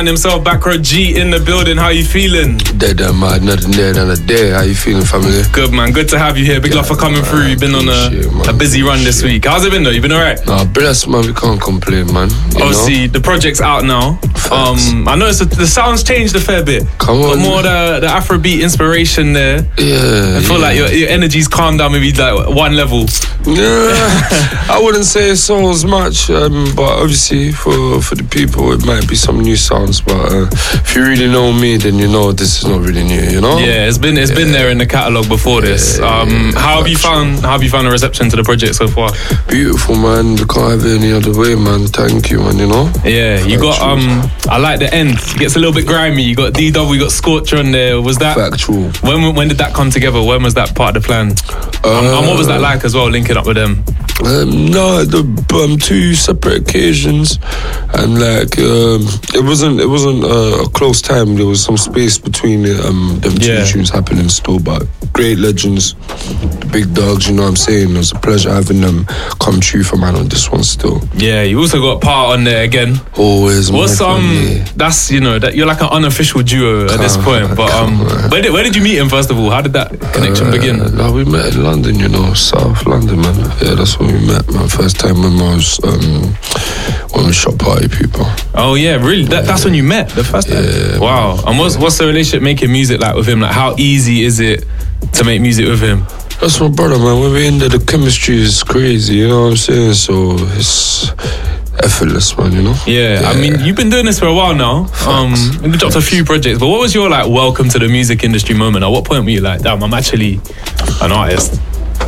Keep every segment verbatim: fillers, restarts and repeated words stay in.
And himself, Backroad G in the building. How you feeling? Dead and mad, nothing there than a day. How you feeling, family? Good, man. Good to have you here. Big yeah, love for coming man, through. You've been on a, a busy run this week. How's it been though? You been alright? Nah, bless, man. We can't complain, man. You Obviously, know? The project's out now. Um, I noticed the sounds changed a fair bit. Come on. Got more the, the Afrobeat inspiration there. Yeah. I feel yeah. like your, your energy's calmed down maybe like one level. Yeah. I wouldn't say so as much, um, but obviously for, for the people, it might be some new sounds, but uh, if you really know me, then you know this is not really new, you know? Yeah, it's been it's yeah. been there in the catalogue before this. Yeah, um, yeah, how have you found how have you found the reception to the project so far? Beautiful, man. We can't have it any other way, man. Thank you, man, you know? Yeah, you got um I like the end. It gets a little bit grimy. You got D W, you got Scorcher on there. Was that factual? When when did that come together? When was that part of the plan? Uh, um, and what was that like as well, linking up with them? Um, no, the um, two separate occasions, and like um, it wasn't it wasn't uh, a close time. There was some space between um, them two yeah. tunes happening still, but great legends, the big dogs. You know what I'm saying? It was a pleasure having them come true for man on this one still. Yeah, you also got Part on there again. Always. What's um? That's you know that you're like an unofficial duo at this point. But um, where did where did you meet him first of all? How did that connection uh, begin? No, we met in London. You know, South London, man. Yeah, that's when we met. My first time when I was um, when we shot Party People. Oh yeah, really? That, that's when you met the first time. Yeah, wow. Man. And what's what's the relationship making music like with him? Like, how easy is it to make music with him? That's my brother, man. When we're in there, the chemistry is crazy. You know what I'm saying? So it's effortless, man. You know? Yeah. yeah. I mean, you've been doing this for a while now. Facts. Um, you dropped a few projects, but what was your like welcome to the music industry moment? At what point were you like, damn, I'm actually an artist?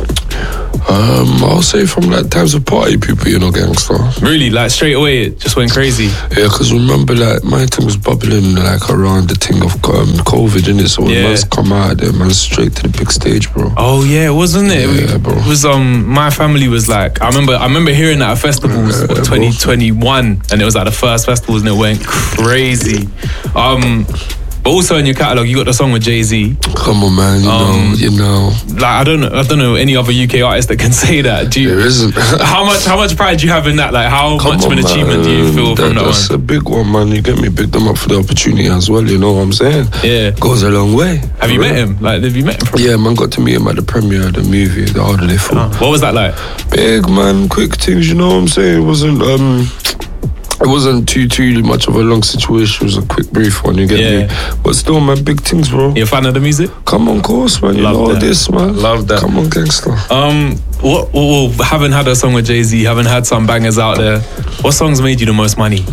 Um, I'll say from like times of Party People, you know, gangster. Really, like straight away, it just went crazy. Yeah, because remember, like my thing was bubbling like around the thing of um, COVID, innit? So when yeah. man's come out there, man, straight to the big stage, bro. Oh yeah, wasn't it? Yeah, bro. It was um, my family was like, I remember, I remember hearing that at festivals, yeah, what, twenty twenty-one, and it was like the first festivals, and it went crazy. Um. But also in your catalogue, you got the song with Jay-Z. Come on, man, you um, know, you know. Like I don't know, I don't know any other U K artist that can say that. Do you, there isn't. how much, how much pride do you have in that? Like, how Come much on, of an achievement man. do you feel that, from that that's one? That's a big one, man. You get me, big them up for the opportunity as well. You know what I'm saying? Yeah, goes a long way. Have you met him? Like, have you met him? From yeah, man, got to meet him at the premiere of the movie, The Harder They Fall. Oh, what was that like? Big, man, quick things. You know what I'm saying? It wasn't um. It wasn't too too much of a long situation. It was a quick brief one, you get yeah. me? But still, man, big things, bro. You a fan of the music? Come on, course, man. You Love know that. this, man. Love that. Come on, gangster. Um, what? Well, haven't had a song with Jay-Z. Haven't had some bangers out there. What songs made you the most money?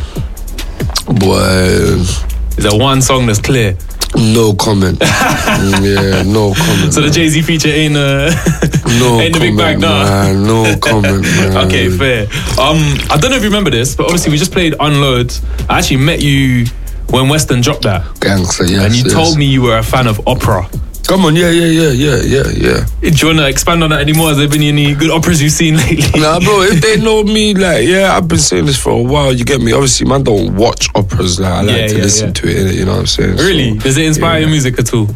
Boy, is there one song that's clear? No comment. yeah, no comment. So the Jay-Z feature ain't uh, no ain't the comment, big bag, nah. man. No comment, man. Okay, fair. Um, I don't know if you remember this, but obviously we just played Unload. I actually met you when Western dropped that. Gangster, yes. And you yes. told me you were a fan of opera. Come on, yeah, yeah, yeah, yeah, yeah, yeah. Do you want to expand on that anymore? Has there been any good operas you've seen lately? Nah, bro, if they know me, like, yeah, I've been saying this for a while, you get me? Obviously, man, don't watch operas, like, I like yeah, to yeah, listen yeah. to it, you know what I'm saying? Really? So, does it inspire yeah. your music at all?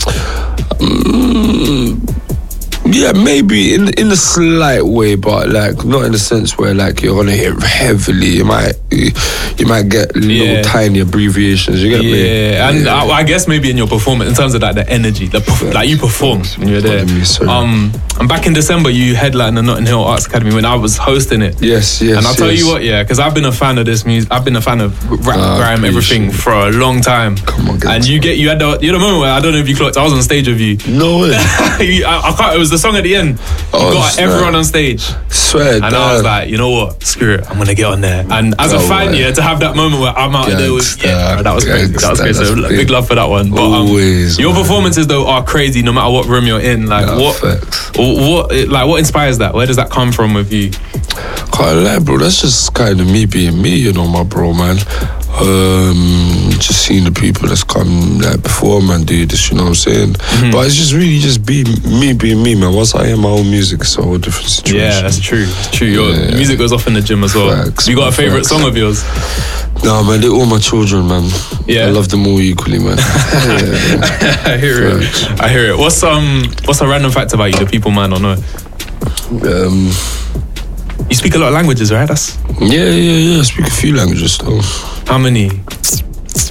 Mm, yeah, maybe in in a slight way, but like not in the sense where like you're gonna hit heavily. You might you, you might get little yeah. tiny abbreviations. You get yeah. me? Yeah, and yeah. I, I guess maybe in your performance, in terms of like the energy, the perf- like you perform when you're there. Me, um, and back in December, you headlined the Notting Hill Arts Academy when I was hosting it. Yes, yes. And I'll tell yes. you what, yeah, because I've been a fan of this music. I've been a fan of rap, Ah, grime, everything for a long time. Come on, and you get you had the you had a moment where I don't know if you clocked. I was on stage with you. No way. you, I, I can't. It was the song at the end. You Oh, got swear. everyone on stage. Swear, and dad. I was like, you know what? Screw it. I'm gonna get on there. And as No a fan, way. yeah, to have that moment where I'm out there with Gangster, yeah, that was crazy. That was gangster, crazy. So that's big. big love for that one. But um, Always, your man. performances though are crazy, no matter what room you're in. Like Nah, what, facts. what, like what inspires that? Where does that come from with you? Can't lie, bro. That's just kind of me being me, you know, my bro, man. Um, just seeing the people that's come like before, man, do this, you know what I'm saying? Mm-hmm. But it's just really just be me being me, man. Once I hear my own music, it's a whole different situation. Yeah, that's true. It's true. Your Yeah. music goes off in the gym as well. Facts, you got a favorite facts. song of yours? No, man, they're all my children, man. Yeah. I love them all equally, man. yeah. I hear Facts. it. I hear it. What's um what's a random fact about you that people might not know? Um, You speak a lot of languages, right? That's yeah, yeah, yeah. I speak a few languages, though. how many?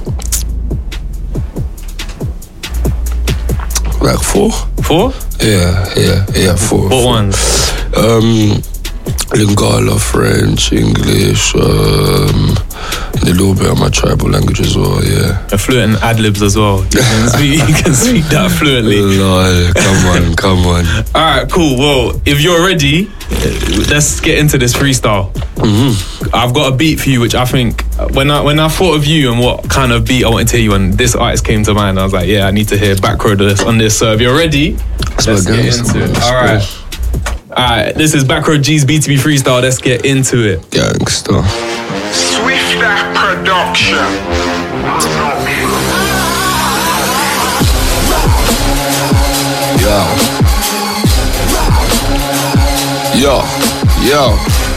like four. Four? Yeah, yeah, yeah, four. What four. ones? Um, Lingala, French, English, um, and a little bit of my tribal language as well, yeah. You're fluent in ad-libs as well. You can speak, you can speak that fluently. Lord, come on, come on. Alright, cool. Well, if you're ready, let's get into this freestyle. Mm-hmm. I've got a beat for you, which I think, when I when I thought of you and what kind of beat I wanted to hear you on, this artist came to mind. I was like, yeah, I need to hear Backroad on this. So if you're ready, That's let's my get guess. into it. That's Alright. good. Alright, this is Backroad G's B two B freestyle. Let's get into it. Gangsta. Swift that production. Yo. Yo. Yo.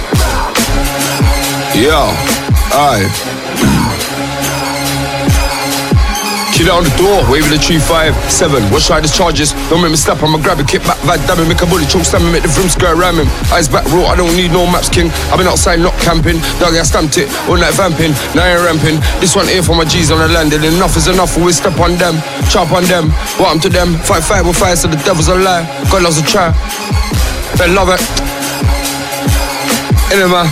Yo. Aye. Kid out the door, waving the three five seven. Watch try the charges. Don't make me step, I'ma grab it, kick back, bad damn it, make a bully choke, slam him, make the vroom skirt ram him. Eyes back row, I don't need no maps, king. I've been outside, not camping. Dog, I stamped it, all night vamping. Now I ain't ramping. This one here for my G's on the landing. Enough is enough, we step on them, chop on them. What I'm to them, fight, fight, with fire, so the devil's a lie. God loves a try. They love it. Anyway.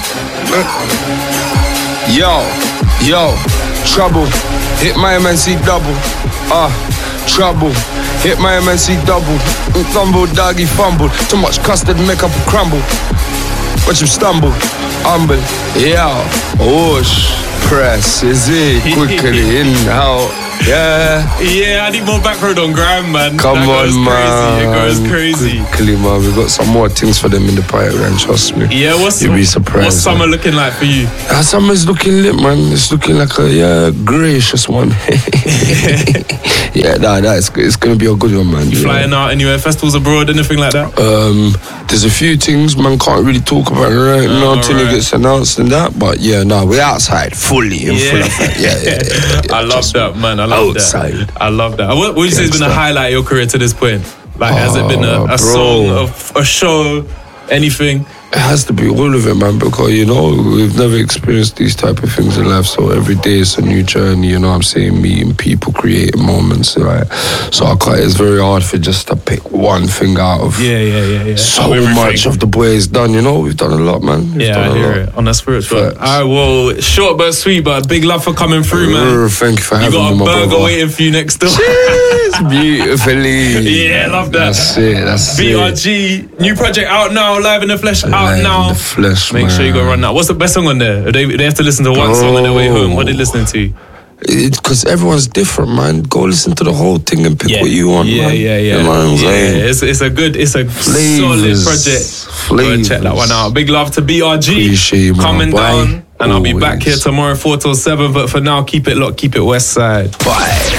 Yo, yo, trouble. Hit my M N C double, ah, uh, trouble. Hit my M N C double, fumble, doggy fumble. Too much custard, make up a crumble. Watch him stumble, humble. Yeah, whoosh, press, is it quickly in out? Yeah. Yeah, I need more Backroad on Gram, man. Come that on, goes man. Crazy. It goes crazy. Quickly, man. We got some more things for them in the pipeline, trust me. Yeah, what's, You'll be surprised. What's summer looking like for you? Uh, summer's looking lit, man. It's looking like a yeah, gracious one. Yeah, nah, nah, it's, it's gonna be a good one, man. You yeah. flying out anywhere, festivals abroad, anything like that? Um, there's a few things man can't really talk about right now Oh, until right. it gets announced and that. But yeah, no, we're outside fully in Yeah. full effect. Yeah, yeah, yeah, yeah, I love trust that, me. man. I love Outside. that. I love that. What would you say has been a Gangsta. highlight of your career to this point? Like, has it been a, Oh, a bro. song, a, a show, anything? It has to be all of it, man, because, you know, we've never experienced these type of things in life, so every day it's a new journey, you know what I'm saying, meeting people, creating moments, right? So I can't, it's very hard for just to pick one thing out of Yeah, yeah, yeah, yeah. so Everything. much of the boys done, you know, we've done a lot, man. We've Yeah, done I a hear lot. it. On the spirit. But, Facts. all right, well, short but sweet, but big love for coming through, man. Uh, Thank you for You having got a me, my burger brother. waiting for you next door. Cheers, beautifully. Yeah, love that. That's it, that's B R it. G, new project out now, live in the flesh out Live in now. the flesh, Make sure you go man. run that. What's the best song on there? They, they have to listen to one song on their way home. What are they listening to? Because everyone's different, man. Go listen to the whole thing and pick what you want, yeah, man. yeah, yeah, You know what I'm yeah. saying? It's, it's a good, it's a Flavors. solid project. Go and check that one out. Big love to B R G Appreciate you, man. coming Bye. down, and I'll be back Always. here tomorrow four till seven. But for now, keep it locked, keep it West Side. Bye.